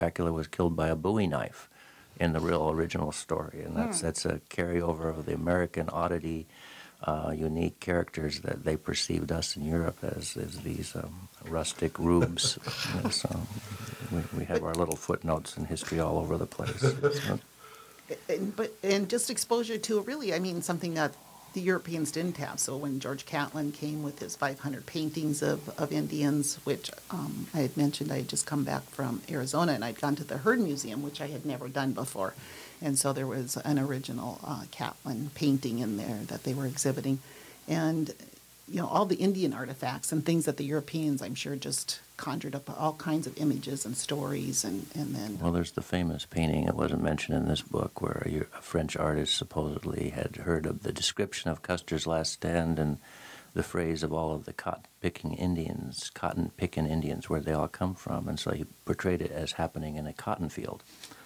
Dracula was killed by a Bowie knife in the real original story, and that's a carryover of the American oddity, unique characters that they perceived us in Europe as these rustic rubes. So we have our little footnotes in history all over the place. So, and just exposure to really, I mean, something that the Europeans didn't have. So when George Catlin came with his 500 paintings of Indians, which I had mentioned, I had just come back from Arizona and I'd gone to the Hearn Museum, which I had never done before. And so there was an original Catlin painting in there that they were exhibiting. And, you know, all the Indian artifacts and things that the Europeans, I'm sure, just conjured up all kinds of images and stories. And then... Well, there's the famous painting, it wasn't mentioned in this book, where a French artist supposedly had heard of the description of Custer's last stand and the phrase of all of the cotton-picking Indians, where they all come from. And so he portrayed it as happening in a cotton field.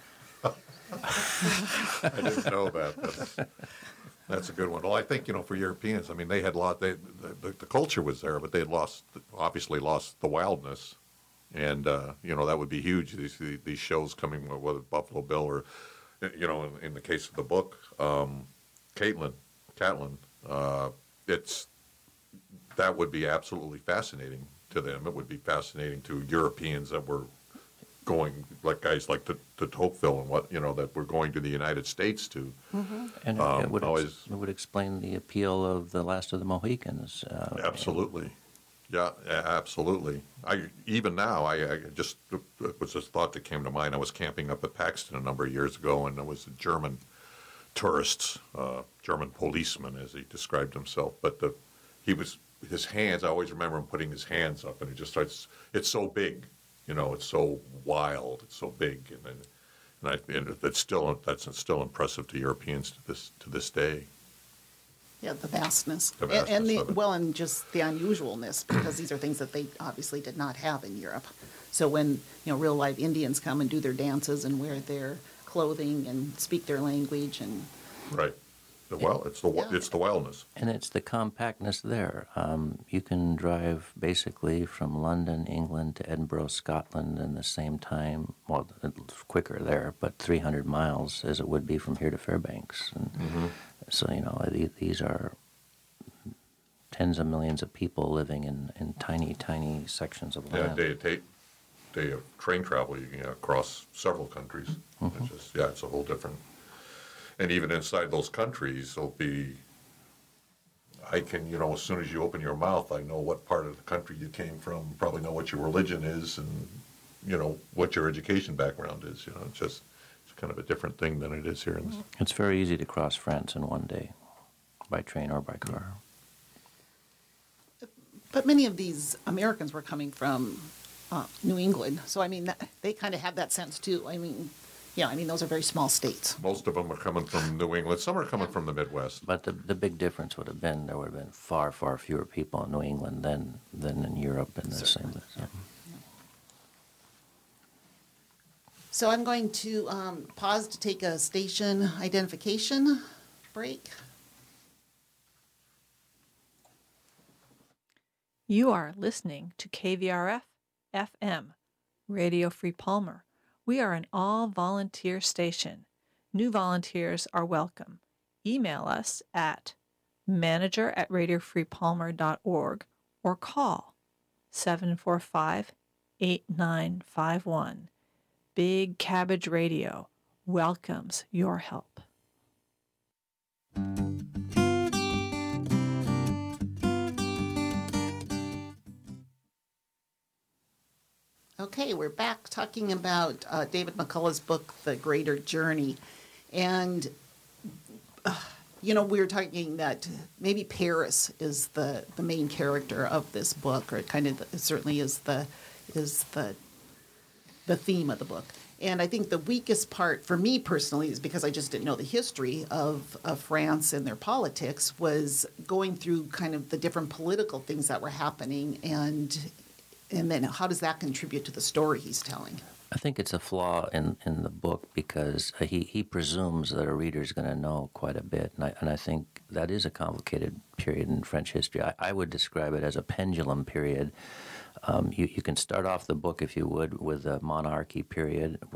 I didn't know that. That's a good one. Well, I think, for Europeans, I mean, they had the culture was there, but they had obviously lost the wildness. And, that would be huge, these shows coming, whether Buffalo Bill or, in the case of the book, Catlin, that would be absolutely fascinating to them. It would be fascinating to Europeans that were going, like guys like to Tocqueville and that we're going to the United States to. Mm-hmm. And it would explain the appeal of The Last of the Mohicans. Absolutely. Yeah, absolutely. Even now, it was a thought that came to mind. I was camping up at Paxton a number of years ago, and there was a German tourists, German policeman, as he described himself. But his hands, I always remember him putting his hands up, and it just starts, it's so big. It's so wild, it's so big, and that's still impressive to Europeans to this day. Yeah, the vastness. The vastness of it. And just the unusualness, because these are things that they obviously did not have in Europe. So when real live Indians come and do their dances and wear their clothing and speak their language and right. It's the wildness. And it's the compactness there. You can drive basically from London, England to Edinburgh, Scotland in the same time. Well, it's quicker there, but 300 miles as it would be from here to Fairbanks. And so, these are tens of millions of people living in tiny, tiny sections of land. Day of train travel, you can across several countries. Mm-hmm. It's a whole different... And even inside those countries, as soon as you open your mouth, I know what part of the country you came from, probably know what your religion is, and, what your education background is. It's kind of a different thing than it is here. It's very easy to cross France in one day, by train or by car. But many of these Americans were coming from New England, so, I mean, they kind of have that sense, too. Those are very small states. Most of them are coming from New England. Some are coming from the Midwest. But the big difference would have been there would have been far, far fewer people in New England than in Europe and the same. Yeah. So I'm going to pause to take a station identification break. You are listening to KVRF FM, Radio Free Palmer. We are an all-volunteer station. New volunteers are welcome. Email us at manager@radiofreepalmer.org or call 745-8951. Big Cabbage Radio welcomes your help. Okay, we're back talking about David McCullough's book, The Greater Journey. And, we were talking that maybe Paris is the main character of this book, or it certainly is the theme of the book. And I think the weakest part for me personally is because I just didn't know the history of France and their politics, was going through kind of the different political things that were happening and then how does that contribute to the story he's telling? I think it's a flaw in the book because he presumes that a reader is going to know quite a bit, and I think that is a complicated period in French history. I would describe it as a pendulum period You can start off the book, if you would, with the monarchy period,